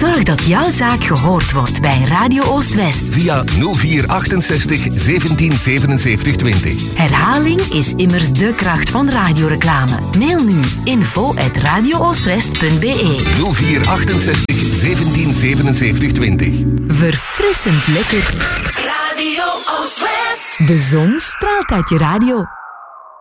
Zorg dat jouw zaak gehoord wordt bij Radio Oost-West. Via 0468 17 77 20. Herhaling is immers de kracht van radioreclame. Mail nu info@radiooostwest.be. 0468 17 77 20. Verfrissend lekker. Radio Oost-West. De zon straalt uit je radio.